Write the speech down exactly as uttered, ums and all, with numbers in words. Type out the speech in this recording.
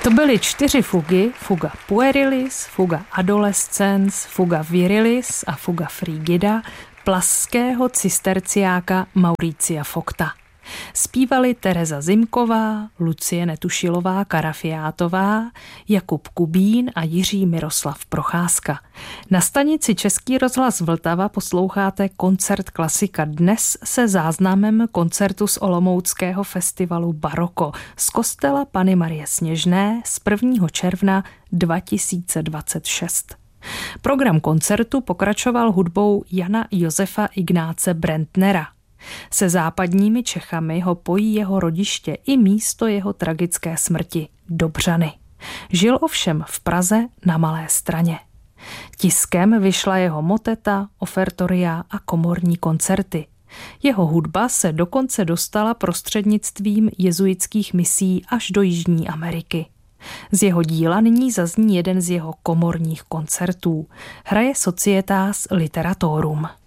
To byly čtyři fugy, fuga puerilis, fuga adolescens, fuga virilis a fuga frigida plaského cisterciáka Mauricia Vogta. Zpívali Tereza Zimková, Lucie Netušilová Karafiátová, Jakub Kubín a Jiří Miroslav Procházka. Na stanici Český rozhlas Vltava posloucháte koncert klasika dnes se záznamem koncertu z olomouckého festivalu Baroko z kostela Panny Marie Sněžné z prvního června dva tisíce dvacet šest. Program koncertu pokračoval hudbou Jana Josefa Ignáce Brentnera. Se západními Čechami ho pojí jeho rodiště i místo jeho tragické smrti, Dobřany. Žil ovšem v Praze na Malé Straně. Tiskem vyšla jeho moteta, ofertoria a komorní koncerty. Jeho hudba se dokonce dostala prostřednictvím jezuitských misí až do Jižní Ameriky. Z jeho díla nyní zazní jeden z jeho komorních koncertů. Hraje Societas Literatorum.